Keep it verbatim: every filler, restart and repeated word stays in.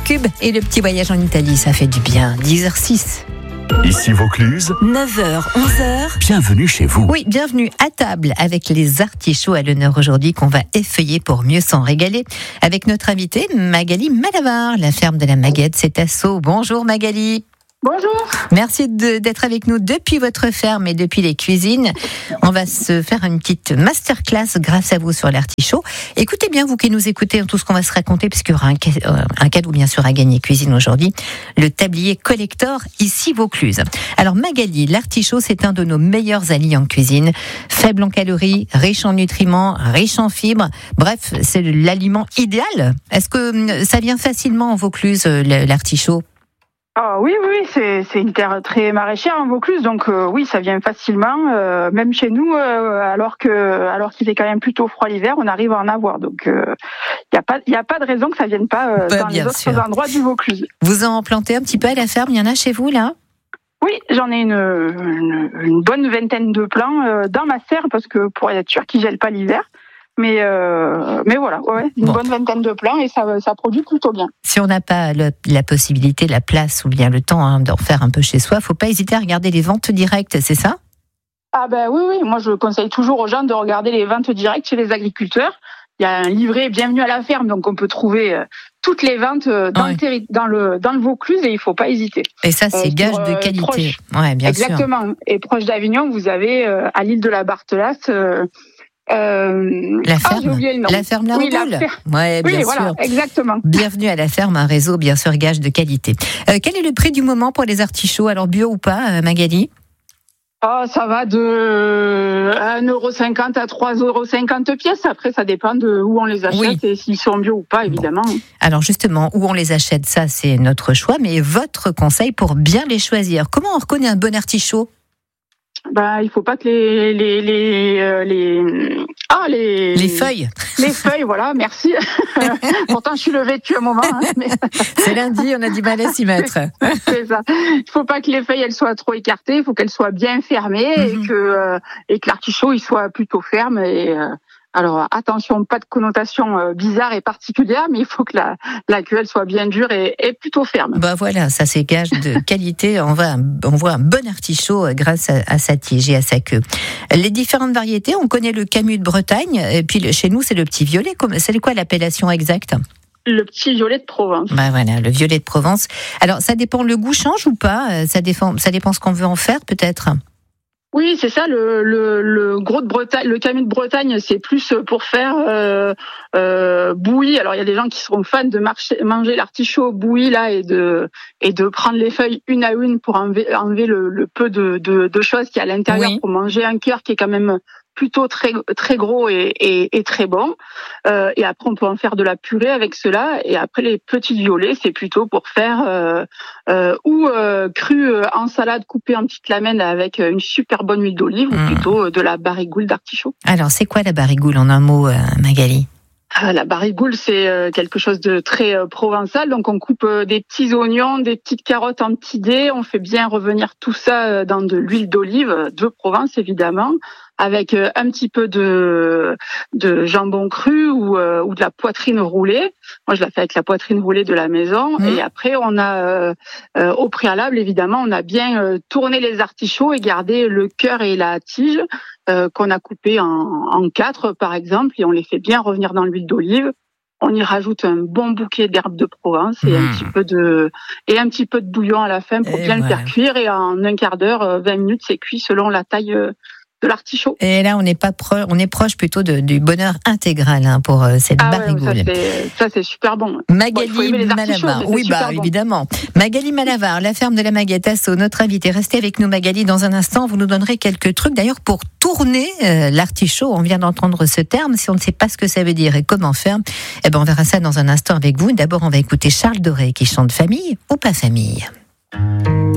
Cube et le petit voyage en Italie, ça fait du bien. dix heures six. Ici Vaucluse, neuf heures, onze heures. Bienvenue chez vous. Oui, bienvenue à table avec les artichauts à l'honneur aujourd'hui qu'on va effeuiller pour mieux s'en régaler. Avec notre invitée Magali Malavar, la ferme de la Maguette, c'est à Sceaux. Bonjour Magali. Bonjour. Merci de, d'être avec nous depuis votre ferme et depuis les cuisines. On va se faire une petite masterclass grâce à vous sur l'artichaut. Écoutez bien, vous qui nous écoutez, tout ce qu'on va se raconter, puisqu'il y aura un, un cadeau bien sûr à gagner cuisine aujourd'hui, le tablier collector ici Vaucluse. Alors Magali, l'artichaut, c'est un de nos meilleurs alliés en cuisine. Faible en calories, riche en nutriments, riche en fibres. Bref, c'est l'aliment idéal. Est-ce que ça vient facilement en Vaucluse, l'artichaut ? Ah oui, oui, c'est, c'est une terre très maraîchère en Vaucluse, donc euh, oui, ça vient facilement. Euh, même chez nous, euh, alors que, alors qu'il fait quand même plutôt froid l'hiver, on arrive à en avoir. Donc il euh, y a pas, il y a pas de raison que ça vienne pas euh, bah, dans les autres sûr. endroits du Vaucluse. Vous en plantez un petit peu à la ferme, il y en a chez vous là ? Oui, j'en ai une, une, une bonne vingtaine de plants euh, dans ma serre parce que pour être sûr qu'ils gèlent pas l'hiver. Mais euh, mais voilà, ouais, une bon. bonne vingtaine de plants et ça ça produit plutôt bien. Si on n'a pas le, la possibilité, la place ou bien le temps hein, d'en faire un peu chez soi, faut pas hésiter à regarder les ventes directes, c'est ça ? Ah ben oui oui, moi je conseille toujours aux gens de regarder les ventes directes chez les agriculteurs. Il y a un livret Bienvenue à la ferme, donc on peut trouver toutes les ventes dans, ouais. le, terri- dans le dans le Vaucluse et il faut pas hésiter. Et ça c'est euh, gage de qualité. Proche, ouais, bien exactement. sûr. Et proche d'Avignon, vous avez euh, à l'île de la Barthelasse. Euh, Euh... La ferme, ah, j'ai oublié le nom. La ferme La oui, Rougoule. Ouais, bien oui, sûr. Voilà, exactement. Bienvenue à la ferme, un réseau bien sûr gage de qualité. Euh, quel est le prix du moment pour les artichauts, alors bio ou pas, Magali ? Oh, ça va de un euro cinquante à trois euros cinquante pièces. Après, ça dépend de où on les achète oui. et s'ils sont bio ou pas, évidemment. Bon. Alors justement, où on les achète, ça c'est notre choix, mais votre conseil pour bien les choisir. Comment on reconnaît un bon artichaut ? Bah, il faut pas que les les les euh, les ah les les feuilles les feuilles voilà merci. Pourtant je suis levée depuis un moment hein, mais... c'est lundi, on a du mal à s'y mettre. C'est ça, il faut pas que les feuilles elles soient trop écartées, il faut qu'elles soient bien fermées mm-hmm. et que euh, et que l'artichaut il soit plutôt ferme et euh, alors attention, pas de connotation euh, bizarre et particulière, mais il faut que la, la queue elle soit bien dure et, et plutôt ferme. Bah voilà, ça c'est gage de qualité. On voit, on voit un bon artichaut grâce à, à sa tige et à sa queue. Les différentes variétés, on connaît le camus de Bretagne, et puis le, chez nous c'est le petit violet. C'est quoi l'appellation exacte ? Le petit violet de Provence. Bah voilà, le violet de Provence. Alors ça dépend, le goût change ou pas ? Ça dépend, ça dépend ce qu'on veut en faire peut-être ? Oui, c'est ça. Le, le, le gros de Bretagne, le camus de Bretagne, c'est plus pour faire euh, euh, bouilli. Alors il y a des gens qui seront fans de marcher, manger l'artichaut bouilli là et de et de prendre les feuilles une à une pour enlever, enlever le, le peu de, de, de choses qu'il y a à l'intérieur oui. pour manger un cœur qui est quand même plutôt très très gros et, et, et très bon. Euh, et après, on peut en faire de la purée avec cela. Et après, les petits violets, c'est plutôt pour faire euh, euh, ou euh, cru euh, en salade coupée en petites lamelles avec une super bonne huile d'olive, mmh. ou plutôt de la barigoule d'artichaut. Alors, c'est quoi la barigoule en un mot, euh, Magali ? Ah, la barigoule, c'est euh, quelque chose de très euh, provençal. Donc, on coupe euh, des petits oignons, des petites carottes en petits dés. On fait bien revenir tout ça euh, dans de l'huile d'olive de Provence, évidemment, avec euh, un petit peu de de jambon cru ou euh, ou de la poitrine roulée. Moi, je la fais avec la poitrine roulée de la maison. Mmh. Et après, on a euh, euh, au préalable, évidemment, on a bien euh, tourné les artichauts et gardé le cœur et la tige euh, qu'on a coupé en, en quatre, par exemple, et on les fait bien revenir dans l'huile d'olive. On y rajoute un bon bouquet d'herbes de Provence et mmh. un petit peu de et un petit peu de bouillon à la fin pour et bien voilà. le faire cuire. Et en un quart d'heure, vingt minutes, c'est cuit selon la taille euh, de l'artichaut. Et là, on n'est pas pro- on est proche plutôt de, du bonheur intégral hein, pour euh, cette ah barigoule. Ouais, ça, c'est, ça, c'est super bon. Magali bon, Malavar. Oui, bah bon. Évidemment. Magali Malavar, la ferme de la Maguette à Sceaux, notre invitée. Restez avec nous, Magali, dans un instant. Vous nous donnerez quelques trucs, d'ailleurs, pour tourner euh, l'artichaut. On vient d'entendre ce terme. Si on ne sait pas ce que ça veut dire et comment faire, eh ben, on verra ça dans un instant avec vous. D'abord, on va écouter Charles Doré qui chante Famille ou pas famille.